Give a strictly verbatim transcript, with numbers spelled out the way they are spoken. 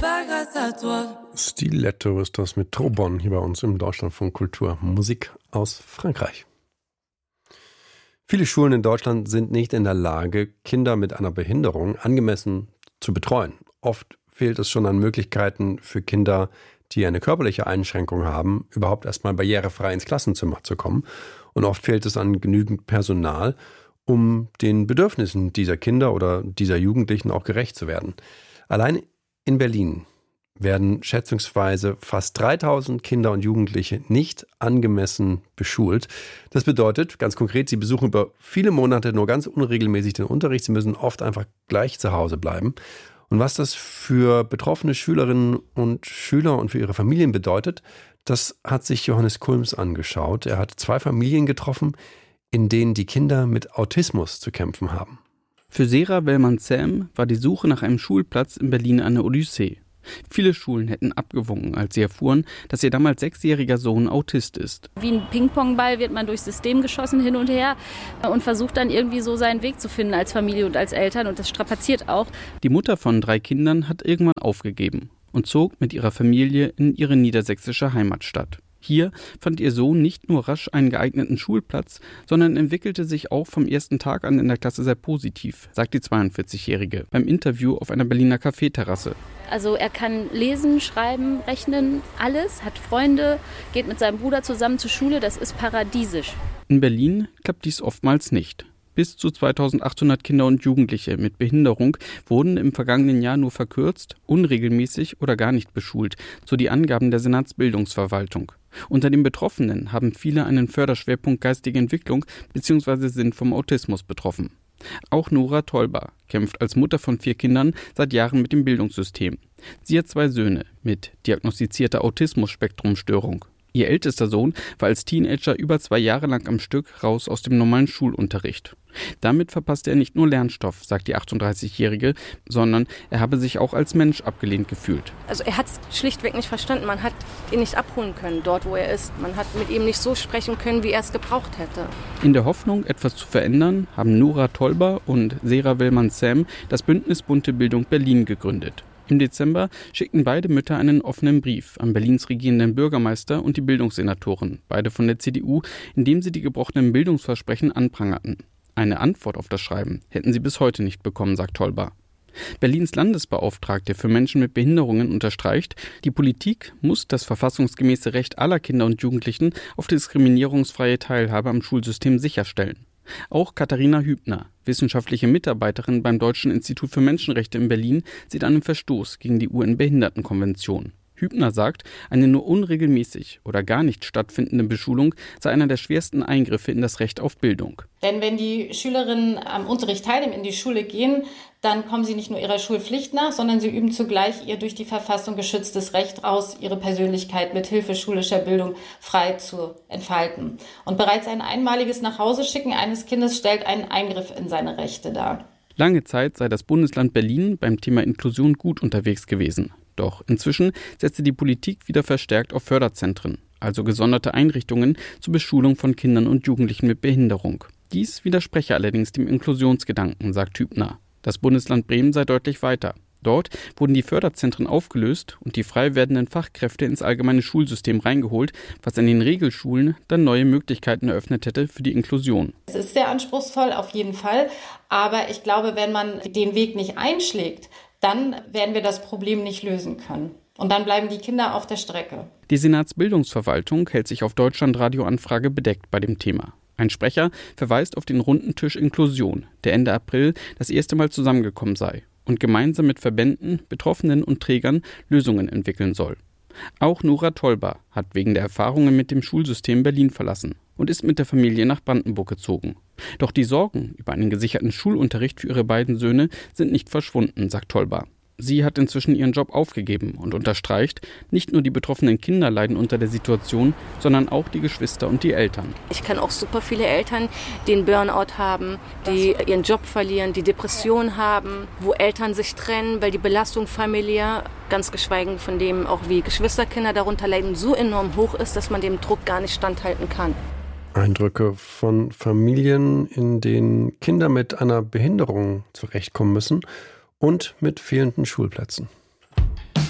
Stiletto ist das mit Trobon hier bei uns im Deutschlandfunk Kultur. Musik aus Frankreich. Viele Schulen in Deutschland sind nicht in der Lage, Kinder mit einer Behinderung angemessen zu betreuen. Oft fehlt es schon an Möglichkeiten für Kinder, die eine körperliche Einschränkung haben, überhaupt erstmal barrierefrei ins Klassenzimmer zu kommen. Und oft fehlt es an genügend Personal, um den Bedürfnissen dieser Kinder oder dieser Jugendlichen auch gerecht zu werden. Allein in Berlin werden schätzungsweise fast dreitausend Kinder und Jugendliche nicht angemessen beschult. Das bedeutet, ganz konkret, sie besuchen über viele Monate nur ganz unregelmäßig den Unterricht. Sie müssen oft einfach gleich zu Hause bleiben. Und was das für betroffene Schülerinnen und Schüler und für ihre Familien bedeutet, das hat sich Johannes Kulms angeschaut. Er hat zwei Familien getroffen, in denen die Kinder mit Autismus zu kämpfen haben. Für Sera Wellmann-Sam war die Suche nach einem Schulplatz in Berlin eine Odyssee. Viele Schulen hätten abgewunken, als sie erfuhren, dass ihr damals sechsjähriger Sohn Autist ist. Wie ein Ping-Pong-Ball wird man durchs System geschossen hin und her und versucht dann irgendwie so seinen Weg zu finden als Familie und als Eltern, und das strapaziert auch. Die Mutter von drei Kindern hat irgendwann aufgegeben und zog mit ihrer Familie in ihre niedersächsische Heimatstadt. Hier fand ihr Sohn nicht nur rasch einen geeigneten Schulplatz, sondern entwickelte sich auch vom ersten Tag an in der Klasse sehr positiv, sagt die zweiundvierzigjährige beim Interview auf einer Berliner Kaffeeterrasse. Also er kann lesen, schreiben, rechnen, alles, hat Freunde, geht mit seinem Bruder zusammen zur Schule, das ist paradiesisch. In Berlin klappt dies oftmals nicht. Bis zu zweitausendachthundert Kinder und Jugendliche mit Behinderung wurden im vergangenen Jahr nur verkürzt, unregelmäßig oder gar nicht beschult, so die Angaben der Senatsbildungsverwaltung. Unter den Betroffenen haben viele einen Förderschwerpunkt geistige Entwicklung bzw. sind vom Autismus betroffen. Auch Nora Tolber kämpft als Mutter von vier Kindern seit Jahren mit dem Bildungssystem. Sie hat zwei Söhne mit diagnostizierter Autismus-Spektrum-Störung. Ihr ältester Sohn war als Teenager über zwei Jahre lang am Stück raus aus dem normalen Schulunterricht. Damit verpasste er nicht nur Lernstoff, sagt die achtunddreißigjährige, sondern er habe sich auch als Mensch abgelehnt gefühlt. Also er hat es schlichtweg nicht verstanden. Man hat ihn nicht abholen können, dort wo er ist. Man hat mit ihm nicht so sprechen können, wie er es gebraucht hätte. In der Hoffnung, etwas zu verändern, haben Nora Tolber und Sera Wellmann-Sam das Bündnis Bunte Bildung Berlin gegründet. Im Dezember schickten beide Mütter einen offenen Brief an Berlins regierenden Bürgermeister und die Bildungssenatoren, beide von der C D U, in dem sie die gebrochenen Bildungsversprechen anprangerten. Eine Antwort auf das Schreiben hätten sie bis heute nicht bekommen, sagt Tolber. Berlins Landesbeauftragte für Menschen mit Behinderungen unterstreicht, die Politik muss das verfassungsgemäße Recht aller Kinder und Jugendlichen auf diskriminierungsfreie Teilhabe am Schulsystem sicherstellen. Auch Katharina Hübner, wissenschaftliche Mitarbeiterin beim Deutschen Institut für Menschenrechte in Berlin, sieht einen Verstoß gegen die U N-Behindertenkonvention. Hübner sagt, eine nur unregelmäßig oder gar nicht stattfindende Beschulung sei einer der schwersten Eingriffe in das Recht auf Bildung. Denn wenn die Schülerinnen am Unterricht teilnehmen, in die Schule gehen, dann kommen sie nicht nur ihrer Schulpflicht nach, sondern sie üben zugleich ihr durch die Verfassung geschütztes Recht aus, ihre Persönlichkeit mit Hilfe schulischer Bildung frei zu entfalten. Und bereits ein einmaliges Nachhauseschicken eines Kindes stellt einen Eingriff in seine Rechte dar. Lange Zeit sei das Bundesland Berlin beim Thema Inklusion gut unterwegs gewesen. Doch inzwischen setze die Politik wieder verstärkt auf Förderzentren, also gesonderte Einrichtungen zur Beschulung von Kindern und Jugendlichen mit Behinderung. Dies widerspreche allerdings dem Inklusionsgedanken, sagt Hübner. Das Bundesland Bremen sei deutlich weiter. Dort wurden die Förderzentren aufgelöst und die frei werdenden Fachkräfte ins allgemeine Schulsystem reingeholt, was in den Regelschulen dann neue Möglichkeiten eröffnet hätte für die Inklusion. Es ist sehr anspruchsvoll, auf jeden Fall. Aber ich glaube, wenn man den Weg nicht einschlägt, dann werden wir das Problem nicht lösen können. Und dann bleiben die Kinder auf der Strecke. Die Senatsbildungsverwaltung hält sich auf Deutschlandradio-Anfrage bedeckt bei dem Thema. Ein Sprecher verweist auf den runden Tisch Inklusion, der Ende April das erste Mal zusammengekommen sei und gemeinsam mit Verbänden, Betroffenen und Trägern Lösungen entwickeln soll. Auch Nora Tolber hat wegen der Erfahrungen mit dem Schulsystem Berlin verlassen und ist mit der Familie nach Brandenburg gezogen. Doch die Sorgen über einen gesicherten Schulunterricht für ihre beiden Söhne sind nicht verschwunden, sagt Tolber. Sie hat inzwischen ihren Job aufgegeben und unterstreicht, nicht nur die betroffenen Kinder leiden unter der Situation, sondern auch die Geschwister und die Eltern. Ich kenne auch super viele Eltern, die einen Burnout haben, die ihren Job verlieren, die Depressionen haben, wo Eltern sich trennen, weil die Belastung familiär, ganz geschweigen von dem auch wie Geschwisterkinder darunter leiden, so enorm hoch ist, dass man dem Druck gar nicht standhalten kann. Eindrücke von Familien, in denen Kinder mit einer Behinderung zurechtkommen müssen und mit fehlenden Schulplätzen.